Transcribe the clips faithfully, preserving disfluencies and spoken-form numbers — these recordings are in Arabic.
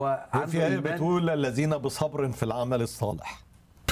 في آية بتقول الذين بصبر في العمل الصالح.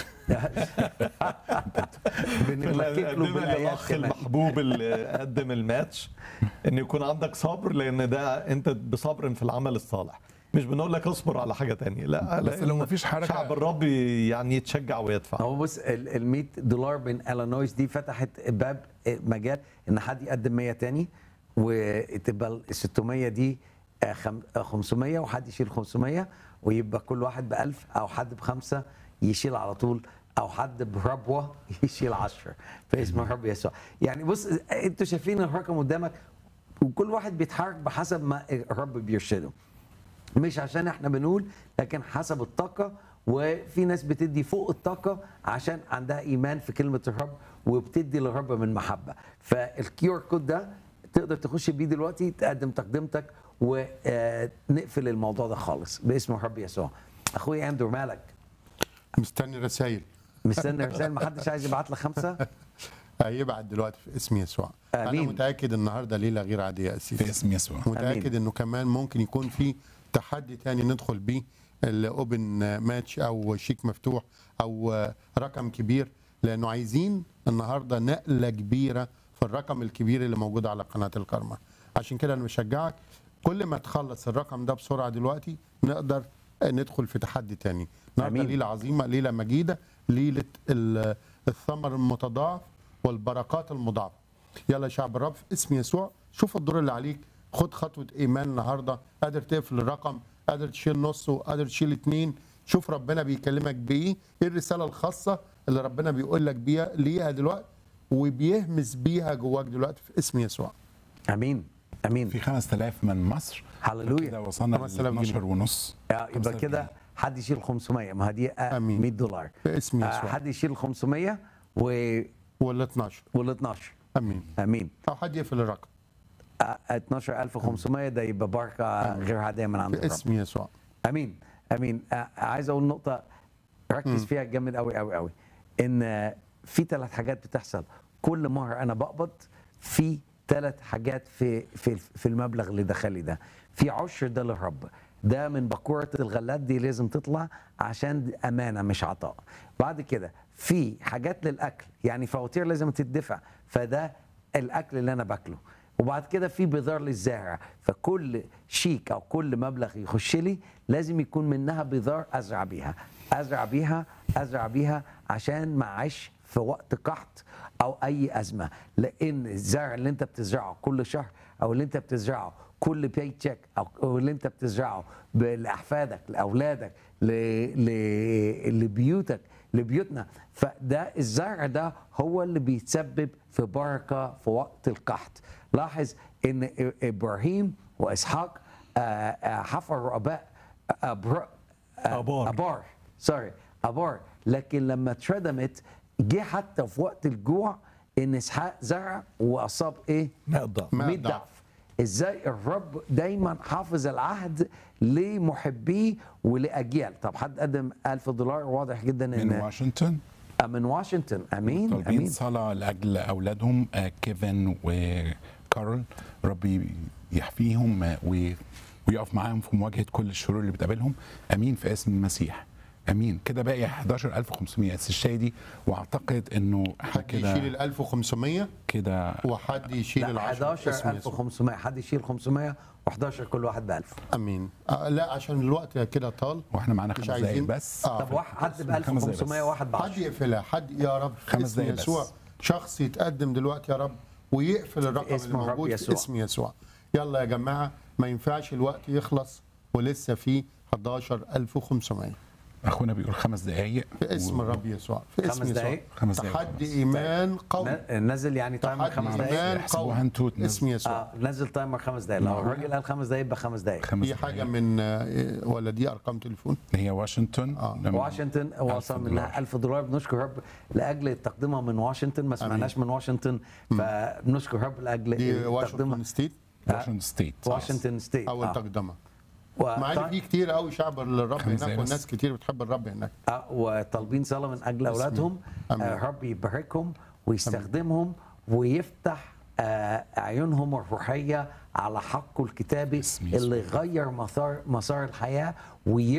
بنتمكك له بالايات الاخ المحبوب اللي قدم الماتش ان يكون عندك صبر، لان ده انت بصبر في العمل الصالح. مش بنقول لك اصبر على حاجه تانية، لا، بس لو مفيش حركه شعب الرب يعني يتشجع ويدفع. هو بص ال مية دولار بين الانويز دي فتحت باب مجال ان حد يقدم مية تاني، وتبقى ال ستمية دي خمسمية وحد يشيل خمسمية، ويبقى كل واحد ب ألف، او حد بخمسه يشيل على طول، او حد بربوه يشيل عشرة في اسم الرب يسوع. يعني بص انتوا شايفين الرقم قدامك، وكل واحد بيتحرك بحسب ما الرب بيرشده، مش عشان احنا بنقول، لكن حسب الطاقه. وفي ناس بتدي فوق الطاقه عشان عندها ايمان في كلمه الرب، وبتدي للرب من محبه. فالكيو ار كود ده تقدر تخش بيه دلوقتي، تقدم تقدمتك، ونقفل الموضوع ده خالص باسم الرب يسوع. اخويا اندرو مالك؟ مستني رسائل مستني رسائل؟ ما حدش عايز يبعت لك خمسه؟ هيبعت دلوقتي في اسم يسوع. آمين. انا متاكد النهارده ليله غير عاديه يا اسيدي في اسم يسوع. متاكد آمين. انه كمان ممكن يكون في تحدي تاني ندخل بيه، الاوبن ماتش او شيك مفتوح او رقم كبير، لانه عايزين النهارده نقله كبيره في الرقم الكبير اللي موجود على قناه الكرمة. عشان كده انا بشجعك كل ما تخلص الرقم ده بسرعه دلوقتي نقدر ندخل في تحدي تاني. النهارده ليله عظيمه، ليله مجيده، ليله الثمر المتضاعف والبركات المضاعفه. يلا يا شعب الرب في اسم يسوع، شوف الدور اللي عليك، خد خطوه ايمان النهارده. قادر تقفل الرقم، قادر تشيل نصه، قادر تشيل اتنين. شوف ربنا بيكلمك بايه، ايه الرساله الخاصه اللي ربنا بيقول لك بيها ليها دلوقتي، وبيهمس بيها جواك دلوقتي في اسم يسوع. امين امين. في خمسة آلاف من مصر. هللويا. كده وصلنا ل اتناشر ونص. يبقى كده حد يشيل خمسمية، ما دي مية دولار في اسم يسوع. حد يشيل خمسمية و ولا اتناشر ولا اتناشر. امين امين. او حد يقفل الرقم اتناشر ألف وخمسمية، ده يبقى بركه غير عاديه من عند في الرب. اسم يسوع. امين امين. عايز اقول نقطه ركز فيها جامد قوي قوي قوي، ان في ثلاث حاجات بتحصل كل مره انا بقبض. في ثلاث حاجات في في في المبلغ اللي دخلي ده. في عشر ده للرب، ده من بكوره الغلات دي لازم تطلع عشان امانه مش عطاء. بعد كده في حاجات للاكل، يعني فواتير لازم تدفع، فده الاكل اللي انا باكله. وبعد كده في بذار للزارع، فكل شيك او كل مبلغ يخش لي لازم يكون منها بذار ازرع بيها ازرع بيها ازرع بيها عشان ما اعيش في وقت قحط او اي ازمه. لان الزرع اللي انت بتزرعه كل شهر، او اللي انت بتزرعه كل باي تشيك، او اللي انت بتزرعه لاحفادك، لاولادك، لبيوتك، لبيوتنا، فده الزرع ده هو اللي بيتسبب في بركه في وقت القحط. لاحظ ان ابراهيم واسحاق حفروا اباء ابار ابار سوري ابار لكن لما اتردمت جه حتى في وقت الجوع ان اسحاق زرع واصاب ايه؟ ماء ضعف. ماء ضعف. ازاي الرب دايما حافظ العهد لمحبيه ولاجيال. طب حد قدم ألف دولار، واضح جدا ان من واشنطن. من واشنطن. امين طالبين امين. صلاه لاجل اولادهم كيفن وكارل، ربي يحفيهم ويقف معاهم في مواجهه كل الشرور اللي بتقابلهم. امين في اسم المسيح. امين. كده باقي حداشر ألف وخمسمية اس الشادي، واعتقد انه حد كده يشيل ال ألف وخمسمية كده، وحد يشيل ال حداشر ألف وخمسمية، حد يشيل خمسمية و11 كل واحد ب ألف. امين. آه لا عشان الوقت كده طال واحنا معانا مش خمس دقايق عايزين بس. آه. طب واحد حد ب ألف وخمسمية وواحد ب حد عشرة. يقفلها، حد يا رب في خمس اسم دقايق بس. يسوع. شخص يتقدم دلوقتي يا رب ويقفل الرقم اسم اللي الرب موجود يسوع. في اسم يسوع. يلا يا جماعه، ما ينفعش الوقت يخلص ولسه في حداشر ألف وخمسمية. اخونا بيقول خمس دقايق في اسم و... الرب يسوع. في اسم خمس يسوع. دقايق. خمس دقايق تحدي خلاص. ايمان قوي. نزل يعني تايمر تحدي خمس دقايق. ايمان احسبوها قوي. انتوا تنزل. اسم يسوع. اه نزل تايمر خمس دقايق. لو الراجل قال خمس دقايق يبقى خمس دقايق. خمس دي دقايق. حاجه من آه، ولا دي ارقام تليفون؟ هي واشنطن. آه. لما- واشنطن وصل منها ألف دولار. بنشكر رب لاجل تقديمها من واشنطن، ما سمعناش من واشنطن، فبنشكر رب لاجل دي تقديمها. واشنطن ستيت واشنطن ستيت. واشنطن ستيت. اول آه. تقدمه. و- مع ان في كتير قوي شعب الرب خمس هناك دقايق والناس بس. كتير بتحب الرب هناك. آه، وطالبين صلاه من اجل اولادهم. آمين. آه، رب يباركهم ويستخدمهم ويفتح آه، عيونهم الروحيه على حقه الكتابي باسم يسوع. اللي غير مسار مسار الحياه وي